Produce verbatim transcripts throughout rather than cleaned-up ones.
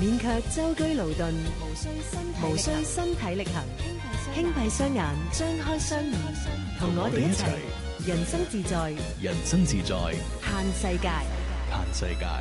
免卻舟車勞頓，無需身體力行，輕閉雙眼，張開雙耳，同我哋一齊人生自在， 人生自在， 嘆世界， 嘆世界。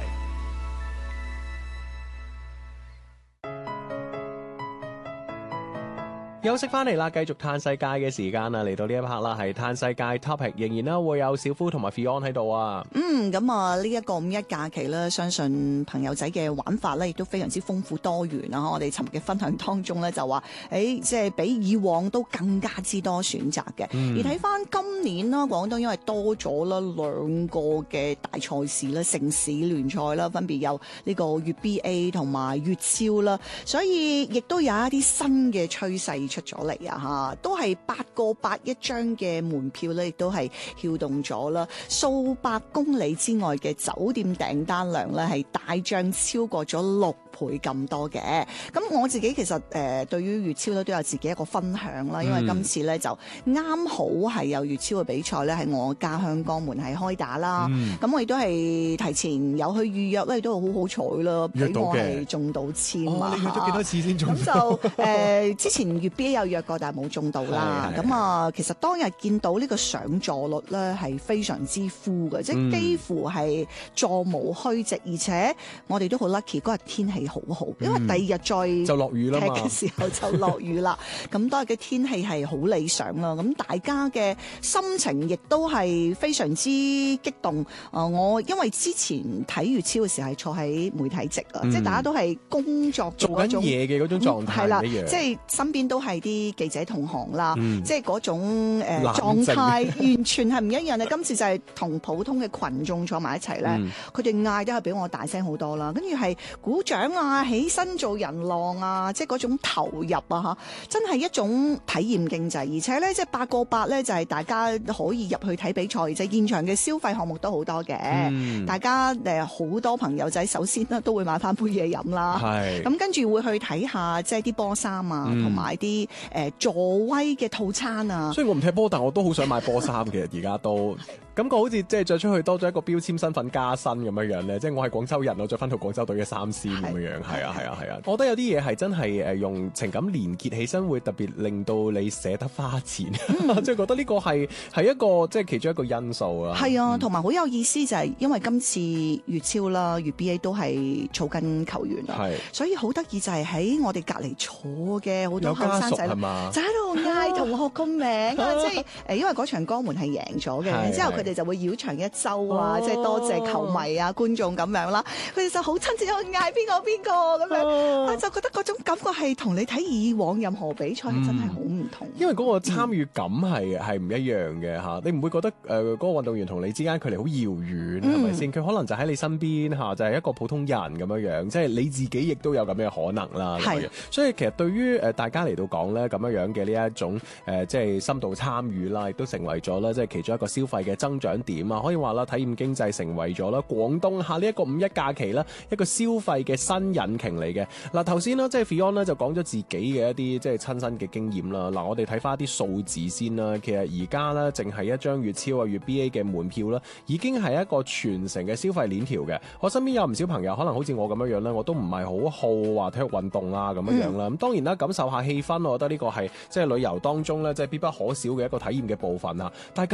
休息翻嚟啦，繼續嘆世界嘅時間啦，嚟到呢一 part 啦，係嘆世界 topic， 仍然啦會有小夫同埋 Fion 喺度啊。 嗯，咁啊呢一個五一假期咧，相信朋友仔嘅玩法咧，亦都非常之豐富多元啦。我哋尋日嘅分享當中咧，就話誒，即係比以往都更加之多選擇嘅。嗯、而睇翻今年啦，廣東因為多咗啦兩個嘅大賽事啦，城市聯賽啦，分別有呢個粵 B A 同埋粵超啦，所以亦都有一啲新嘅趨勢出咗嚟啊！嚇，都係八個八一張嘅門票咧，亦都係撬動咗啦。數百公里之外嘅酒店訂單量咧，係大漲超過咗六倍咁多嘅。咁我自己其實誒、呃、對於粵超咧都有自己一個分享啦，因為今次咧就啱好係有粵超嘅比賽咧，喺我家鄉江門係開打啦。咁、嗯、我亦都係提前有去預約咧，都好好彩啦，俾我係中到籤啊！ 哦、你約咗幾多次先中？ 咁就誒、呃、之前粵 B A 有約過，但係冇中到啦。咁啊，其實當日見到呢個上座率咧係非常之 full 嘅，即係幾乎係座無虛席，而且我哋都好 lucky 嗰日天氣好好，因為第二日再就落雨啦嘛， 踢嘅時候就落雨啦。咁當日嘅天氣係好理想啦，咁大家嘅心情亦都係非常之激動。啊、呃，我因為之前睇粵超嘅時候係坐喺媒體席啊，嗯、即係大家都係工作做緊嘢嘅嗰種狀態，係啦、 嗯，即係身邊都係啲記者同行啦，嗯、即係嗰種誒、呃、 靜狀態完全係唔一樣嘅。今次就係同普通嘅群眾坐埋一齊咧，佢哋嗌都係比我大聲好多啦，跟住係鼓掌啊，起身做人浪啊，即係嗰種投入啊嚇，真係一種體驗競技，而且咧即係八個八咧就係大家可以入去睇比賽，而且現場嘅消費項目都好多嘅，嗯、大家誒好多朋友仔首先咧都會買翻杯嘢飲啦，咁跟住會去睇下即係啲波衫啊，同埋啲誒座威嘅套餐啊。 雖然我唔踢波，但我都好想買波衫嘅，而家都。感覺好似即係着出去多咗一個標籤身份加薪咁樣樣咧，即係我係廣州人，我着翻套廣州隊嘅衫先咁樣樣，係啊係啊係啊！我覺得有啲嘢係真係誒用情感連結起身，會特別令到你捨得花錢，嗯、即係覺得呢個係係一個即係其中一個因素啊。係啊，同埋好有意思就係因為今次粵超啦、粵 B A 都係草根球員啊，係所以好得意就係喺我哋隔離坐嘅好多後生仔就喺度嗌同學個名啊，即係誒因為嗰場江門係贏咗嘅，之後佢哋就會繞場一周啊，哦、即係多謝球迷啊、觀眾咁樣啦。佢哋就好親切咁嗌邊個邊個咁樣，哦、我就覺得嗰種感覺係同你睇以往任何比賽係真係好唔同。 因為嗰個參與感係係唔一樣嘅嚇，嗯、你唔會覺得誒嗰、呃嗰個運動員同你之間距離好遙遠係咪先？佢、嗯、可能就喺你身邊嚇，就係、是、一個普通人咁樣樣，即係你自己亦都有咁嘅可能啦。係，所以其實對於誒大家嚟到講咧，咁樣樣嘅呢一種誒、呃、即係深度參與啦，亦都成為咗啦，即係其中一個消費嘅增長點啊，可以話啦，體驗經濟成為咗啦廣東下呢一個五一假期啦一個消費嘅新引擎嚟嘅。嗱，頭先啦，即係 Fion 咧就講咗自己嘅一啲即係親身嘅經驗啦。嗱，我哋睇翻一啲數字先啦。其實而家咧淨係一張粵超啊、粵 B A 嘅門票啦，已經係一個全城嘅消費鏈條嘅。我身邊有唔少朋友可能好似我咁樣樣咧，我都唔係好好話體育運動啊咁樣樣啦。咁、嗯、當然啦，感受下氣氛，我覺得呢個係即係旅遊當中咧即係必不可少嘅一個體驗嘅部分啊。但係